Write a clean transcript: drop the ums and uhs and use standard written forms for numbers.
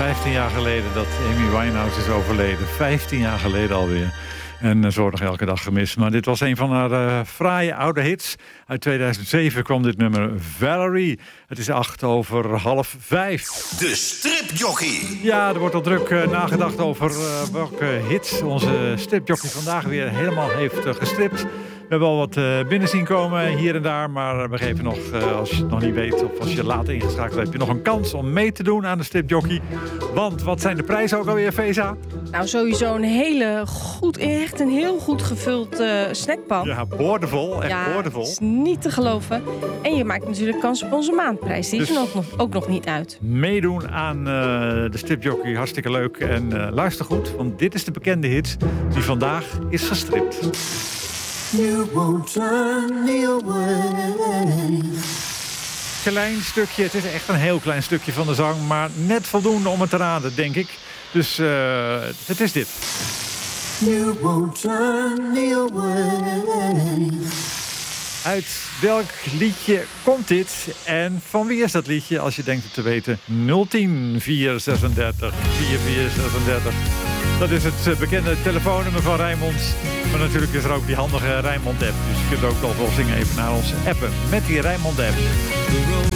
15 jaar geleden dat Amy Winehouse is overleden. 15 jaar geleden alweer. En ze wordt nog elke dag gemist. Maar dit was een van haar fraaie oude hits. Uit 2007 kwam dit nummer Valerie. Het is 4:08. De stripjockey. Ja, er wordt al druk nagedacht over welke hits onze stripjockey vandaag weer helemaal heeft gestript. We hebben al wat binnen zien komen hier en daar. Maar we geven nog, als je het nog niet weet of als je later ingeschakeld hebt, heb je nog een kans om mee te doen aan de stripjockey. Want wat zijn de prijzen ook alweer, Feza? Nou, sowieso een echt een heel goed gevuld snackpan. Ja, boordevol. Echt boordevol. Het is niet te geloven. En je maakt natuurlijk kans op onze maandprijs. Die is er ook nog niet uit. Meedoen aan de stripjockey, hartstikke leuk. En luister goed, want dit is de bekende hit die vandaag is gestript. You won't turn me away. Klein stukje, het is echt een heel klein stukje van de zang, maar net voldoende om het te raden, denk ik. Dus het is dit. You won't turn me away. Uit welk liedje komt dit? En van wie is dat liedje? Als je denkt het te weten, 010 436 4436. Dat is het bekende telefoonnummer van Rijnmond. Maar natuurlijk is er ook die handige Rijnmond-app. Dus je kunt ook al wel zingen even naar ons appen met die Rijnmond-app.